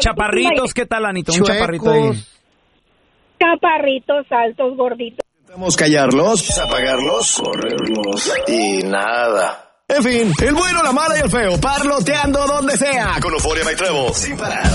chaparritos, ¿qué tal, Anita? Un chaparrito ahí. Chaparritos, altos, gorditos. Intentamos callarlos, apagarlos, correrlos y nada. En fin, el bueno, la mala y el feo, parloteando donde sea, con Euforia by Trevo, sin parar.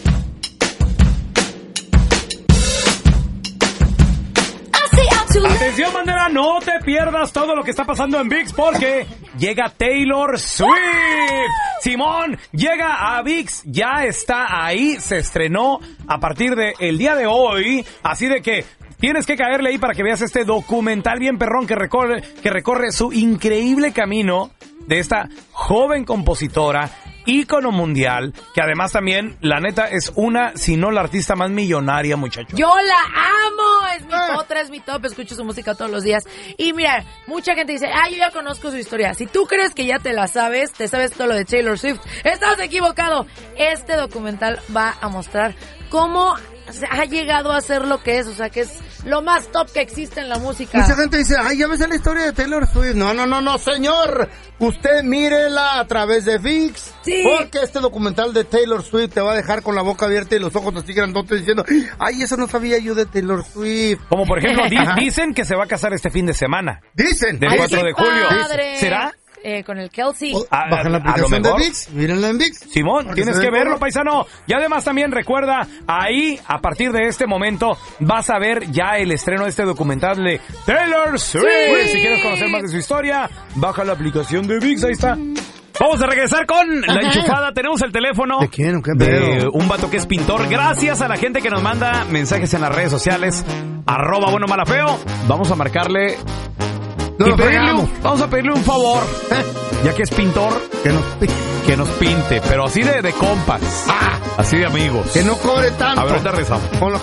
Atención, bandera, no te pierdas todo lo que está pasando en ViX porque llega Taylor Swift. Simón, llega a ViX, ya está ahí, se estrenó a partir del día de hoy, así de que tienes que caerle ahí para que veas este documental bien perrón que recorre su increíble camino de esta joven compositora, ícono mundial, que además también, la neta, es una, si no la artista más millonaria, muchachos. Yo la amo, es mi potra, es mi top, escucho su música todos los días. Y mira, mucha gente dice, yo ya conozco su historia. Si tú crees que ya te la sabes, te sabes todo lo de Taylor Swift, estás equivocado. Este documental va a mostrar cómo ha llegado a ser lo que es, o sea, que es lo más top que existe en la música. Mucha gente dice, ya ves la historia de Taylor Swift. No, señor. Usted mírela a través de ViX. Sí. Porque este documental de Taylor Swift te va a dejar con la boca abierta y los ojos así grandotes diciendo, eso no sabía yo de Taylor Swift. Como por ejemplo, dicen que se va a casar este fin de semana. Dicen. Del 4 de julio. Padre. ¿Será? Con el Kelsey. Bajan la aplicación de ViX, mírenla en ViX. Simón, tienes que verlo, paisano. Y además también recuerda, ahí, a partir de este momento, vas a ver ya el estreno de este documental de Taylor Swift. Sí. Si quieres conocer más de su historia, baja la aplicación de ViX, ahí está. Vamos a regresar con la enchufada. Tenemos el teléfono ¿De quién? ¿Qué de pedo? un vato que es pintor. Gracias a la gente que nos manda mensajes en las redes sociales. @buenomalafeo. Vamos a marcarle... Vamos a pedirle un favor, ya que es pintor, que nos pinte, pero así de compas, así de amigos. Que no cobre tanto. A ver, ahorita regresamos.